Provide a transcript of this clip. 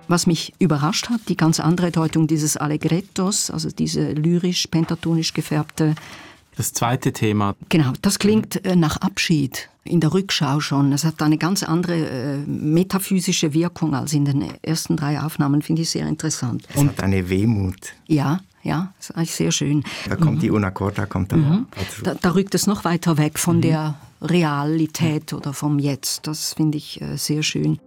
Was mich überrascht hat, die ganz andere Deutung dieses Allegrettos, also diese lyrisch, pentatonisch gefärbte. Das zweite Thema. Genau, das klingt nach Abschied in der Rückschau schon. Es hat eine ganz andere metaphysische Wirkung als in den ersten 3 Aufnahmen, finde ich sehr interessant. Es hat eine Wehmut. Ja, das ist eigentlich sehr schön. Da kommt die Una Corta, kommt dann Da rückt es noch weiter weg von der Realität oder vom Jetzt. Das finde ich sehr schön.